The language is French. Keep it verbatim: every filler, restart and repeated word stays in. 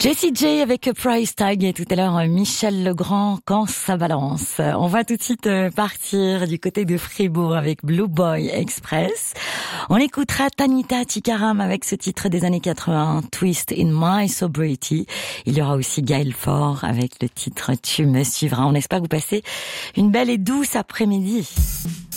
Jessie J avec Price Tag et tout à l'heure Michel Legrand quand ça balance. On va tout de suite partir du côté de Fribourg avec Blue Boy Express. On écoutera Tanita Tikaram avec ce titre des années quatre-vingts, Twist in My Sobriety. Il y aura aussi Gaël Faure avec le titre Tu me suivras. On espère que vous passez une belle et douce après-midi.